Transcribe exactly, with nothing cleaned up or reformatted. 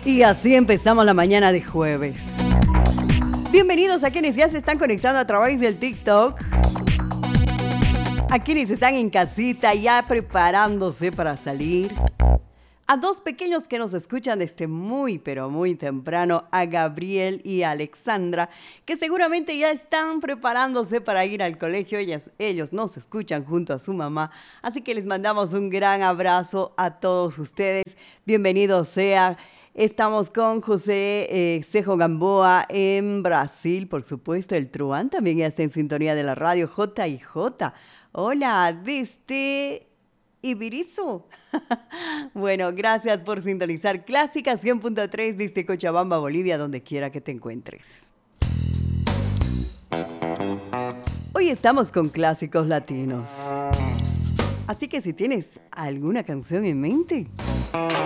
Y así empezamos la mañana de jueves. Bienvenidos a quienes ya se están conectando a través del TikTok. A quienes están en casita ya preparándose para salir. A dos pequeños que nos escuchan desde muy, pero muy temprano, a Gabriel y a Alexandra, que seguramente ya están preparándose para ir al colegio. Ellos, ellos nos escuchan junto a su mamá, así que les mandamos un gran abrazo a todos ustedes. Bienvenidos sea. Estamos con José eh, Cejo Gamboa en Brasil, por supuesto. El Truán también ya está en sintonía de la radio. J y J. Hola, desde Ibirizu. Bueno, gracias por sintonizar Clásica cien punto tres desde Cochabamba, Bolivia, donde quiera que te encuentres. Hoy estamos con clásicos latinos. Así que si tienes alguna canción en mente,